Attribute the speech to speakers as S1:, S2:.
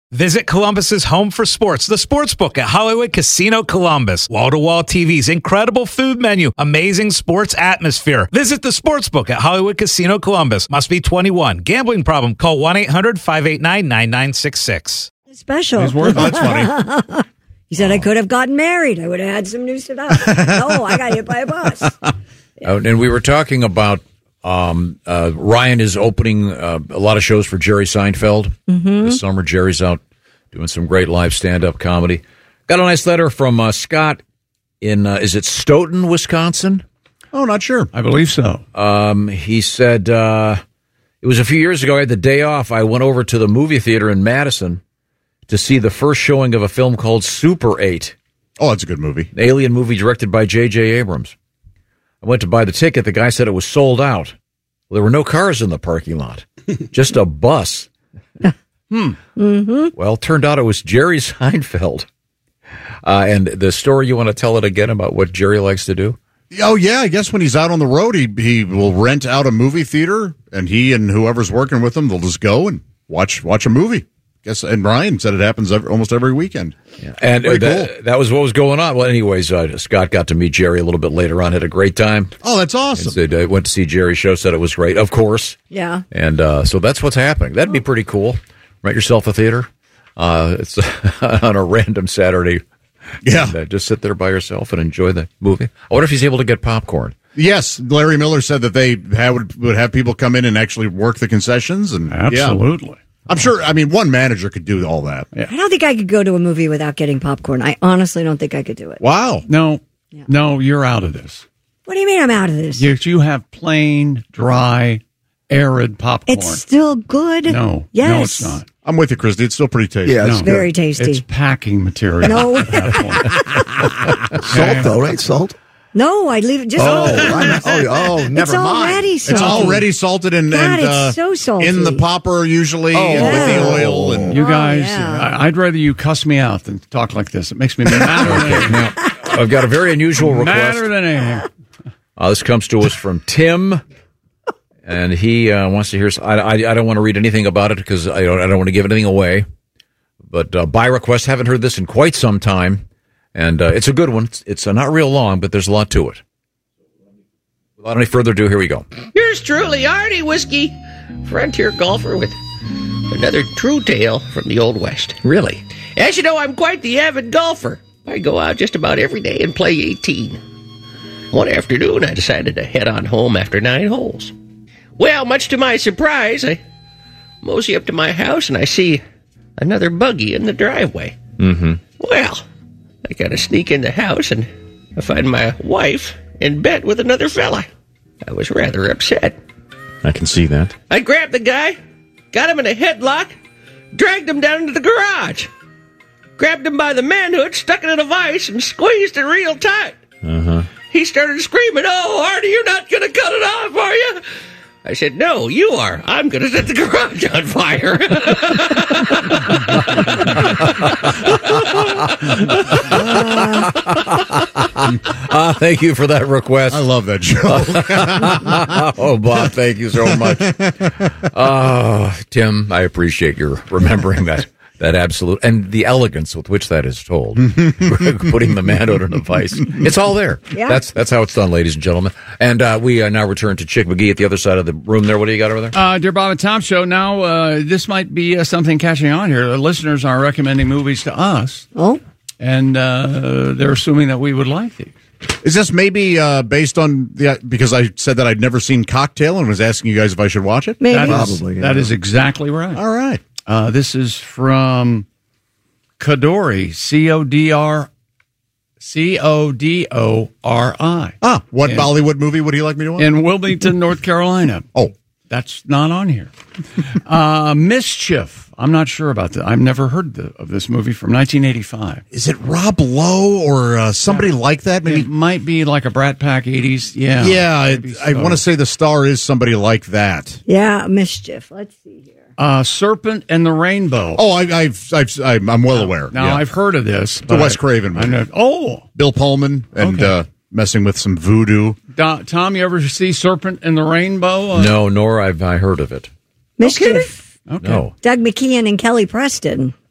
S1: Visit Columbus's home for sports, the Sportsbook at Hollywood Casino Columbus. Wall-to-wall TVs, incredible food menu, amazing sports atmosphere. Visit the Sportsbook at Hollywood Casino Columbus. Must be 21. Gambling problem? Call 1-800-589-9966.
S2: Special.
S3: His word, that's funny.
S2: He said I could have gotten married. I would have had some new stuff. No, I got hit by a bus.
S4: And we were talking about Ryan is opening a lot of shows for Jerry Seinfeld this summer. Jerry's out doing some great live stand-up comedy. Got a nice letter from Scott in, is it Stoughton, Wisconsin?
S3: Oh, not sure. I believe so.
S4: He said, it was a few years ago. I had the day off. I went over to the movie theater in Madison to see the first showing of a film called Super 8.
S3: Oh, that's a good movie.
S4: An alien movie directed by J.J. Abrams. I went to buy the ticket. The guy said it was sold out. Well, there were no cars in the parking lot, just a bus. Well, it turned out it was Jerry Seinfeld. And the story, you want to tell it again about what Jerry likes to do?
S3: Oh, yeah. I guess when he's out on the road, he will rent out a movie theater, and he and whoever's working with him, they'll just go and watch a movie. And Ryan said it happens almost every weekend.
S4: Yeah. And that was what was going on. Well, anyways, Scott got to meet Jerry a little bit later on, had a great time.
S3: Oh, that's awesome.
S4: Said, went to see Jerry's show, said it was great, of course.
S2: Yeah.
S4: And so that's what's happening. That'd be pretty cool. Rent yourself a theater. It's on a random Saturday.
S3: Yeah.
S4: And, just sit there by yourself and enjoy the movie. I wonder if he's able to get popcorn.
S3: Yes, Larry Miller said that they would have people come in and actually work the concessions. And
S5: Absolutely.
S3: Yeah. I'm sure, one manager could do all that.
S5: Yeah.
S2: I don't think I could go to a movie without getting popcorn. I honestly don't think I could do it.
S3: Wow.
S5: No, you're out of this.
S2: What do you mean I'm out of this?
S5: You have plain, dry, arid popcorn.
S2: It's still good.
S5: No,
S2: yes.
S5: no, it's not.
S3: I'm with you, Christy. It's still pretty tasty.
S6: Yeah,
S2: it's very tasty.
S5: It's packing material.
S2: No.
S5: At that point.
S6: Salt, though, right? Salt?
S2: No, I'd leave it just.
S6: Never
S2: it's
S6: mind.
S2: already salted.
S3: It's already salted and
S2: it's so salty.
S3: in the popper usually and with the oil. And
S5: You guys, I'd rather you cuss me out than talk like this. It makes me madder than anything.
S4: Now, I've got a very unusual request.
S5: Madder than anything.
S4: This comes to us from Tim, and he wants to hear. I don't want to read anything about it because I don't want to give anything away. But by request, haven't heard this in quite some time. And it's a good one. It's not real long, but there's a lot to it. Without any further ado, here we go.
S7: Yours truly, Artie Whiskey, frontier golfer with another true tale from the Old West.
S4: Really?
S7: As you know, I'm quite the avid golfer. I go out just about every day and play 18. One afternoon, I decided to head on home after 9 holes. Well, much to my surprise, I mosey up to my house and I see another buggy in the driveway.
S4: Mm-hmm.
S7: Well, I gotta sneak in the house and I find my wife in bed with another fella. I was rather upset.
S4: I can see that.
S7: I grabbed the guy, got him in a headlock, dragged him down into the garage, grabbed him by the manhood, stuck it in a vise, and squeezed it real tight.
S4: Uh-huh.
S7: He started screaming, "Oh, Artie, you're not gonna cut it off, are you?" I said, "No, you are. I'm going to set the garage on fire."
S4: Thank you for that request.
S3: I love that joke.
S4: Oh, Bob, thank you so much. Tim, I appreciate your remembering that absolute, and the elegance with which that is told. Putting the manhood in a vice. It's all there.
S2: Yeah.
S4: That's how it's done, ladies and gentlemen. And we now return to Chick McGee at the other side of the room there. What do you got over there?
S5: Dear Bob and Tom Show, now this might be something catching on here. The listeners are recommending movies to us.
S2: Oh.
S5: And they're assuming that we would like these.
S3: Is this maybe based on because I said that I'd never seen Cocktail and was asking you guys if I should watch it?
S2: Maybe.
S5: That is exactly right.
S3: All right.
S5: This is from Codori, Codori.
S3: What Bollywood movie would you like me to watch?
S5: In Wilmington, North Carolina.
S3: Oh.
S5: That's not on here. Mischief. I'm not sure about that. I've never heard of this movie from 1985.
S3: Is it Rob Lowe or somebody like that? Maybe
S5: it might be like a Brat Pack 80s. Yeah.
S3: Yeah, I want to say the star is somebody like that.
S2: Yeah, Mischief. Let's see here.
S5: Serpent and the Rainbow.
S3: Oh, I'm well aware.
S5: Now, I've heard of this.
S3: The Wes Craven movie. Bill Pullman and messing with some voodoo.
S5: Tom, you ever see Serpent and the Rainbow?
S4: No, nor have I heard of it.
S2: Mischief.
S5: Okay.
S4: No.
S2: Doug McKeon and Kelly Preston.